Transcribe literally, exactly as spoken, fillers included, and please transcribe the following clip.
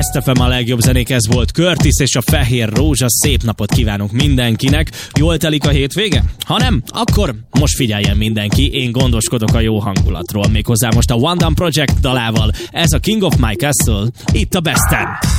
Best ef em a legjobb zenék, ez volt Curtis és a Fehér Rózsa. Szép napot kívánunk mindenkinek. Jól telik a hétvége? Ha nem, akkor most figyeljen mindenki, én gondoskodok a jó hangulatról. Méghozzá most a One Down Project dalával. Ez a King of My Castle, itt a Besten.